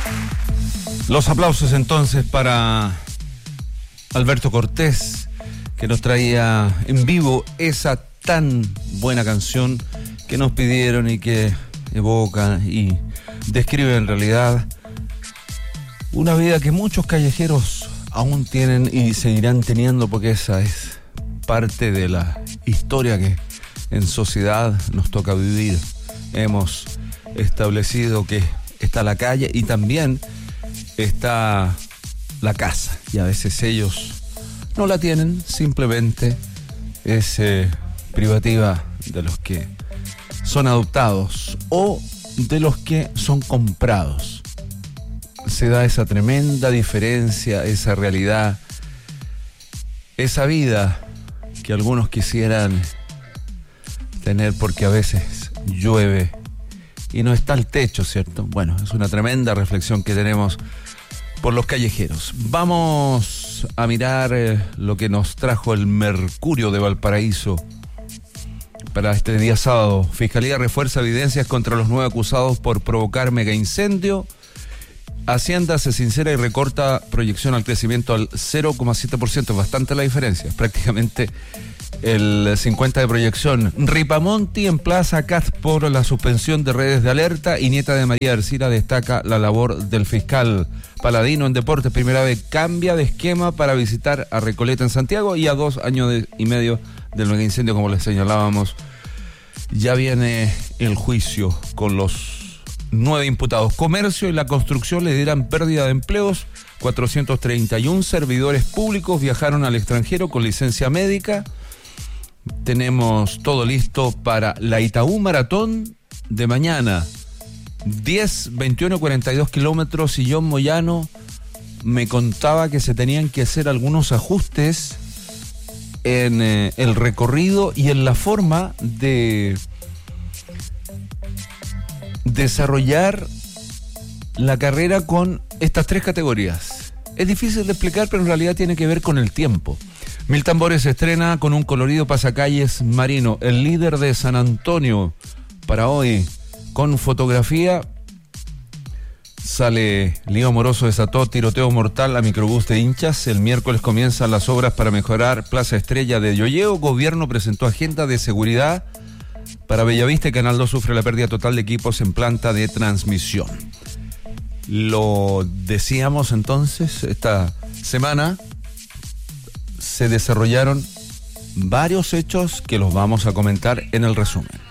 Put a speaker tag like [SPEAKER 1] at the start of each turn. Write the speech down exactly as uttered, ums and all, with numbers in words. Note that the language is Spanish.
[SPEAKER 1] Los aplausos entonces para Alberto Cortés, que nos traía en vivo esa tan buena canción que nos pidieron y que evoca y describe en realidad una vida que muchos callejeros aún tienen y seguirán teniendo, porque esa es parte de la historia que en sociedad nos toca vivir. Hemos establecido que está la calle y también está la casa, y a veces ellos no la tienen, simplemente es eh, privativa de los que son adoptados o de los que son comprados. Se da esa tremenda diferencia, esa realidad, esa vida que algunos quisieran tener, porque a veces llueve y no está el techo, ¿cierto? Bueno, es una tremenda reflexión que tenemos por los callejeros. Vamos a mirar eh, lo que nos trajo el Mercurio de Valparaíso para este día sábado. Fiscalía refuerza evidencias contra los nueve acusados por provocar mega incendio. Hacienda se sincera y recorta proyección al crecimiento al cero coma siete por ciento. Bastante la diferencia, prácticamente el cincuenta por ciento de proyección. Ripamonti emplaza a C A T por la suspensión de redes de alerta, y nieta de María Ercira destaca la labor del fiscal. Paladino en deportes, primera vez cambia de esquema para visitar a Recoleta en Santiago, y a dos años de, y medio del mega incendio, como les señalábamos, ya viene el juicio con los nueve imputados. Comercio y la construcción le dieran pérdida de empleos. cuatrocientos treinta y uno servidores públicos viajaron al extranjero con licencia médica. Tenemos todo listo para la Itaú Maratón de mañana. diez, veintiuno, cuarenta y dos kilómetros, y John Moyano me contaba que se tenían que hacer algunos ajustes en eh, el recorrido y en la forma de desarrollar la carrera con estas tres categorías. Es difícil de explicar, pero en realidad tiene que ver con el tiempo. Mil Tambores se estrena con un colorido pasacalles marino, el líder de San Antonio para hoy, con fotografía. Sale Lío Amoroso, desató tiroteo mortal a microbús de hinchas. El miércoles comienzan las obras para mejorar Plaza Estrella de Yoyeo. Gobierno presentó agenda de seguridad para Bellavista, y Canal dos sufre la pérdida total de equipos en planta de transmisión. Lo decíamos entonces, esta semana se desarrollaron varios hechos que los vamos a comentar en el resumen.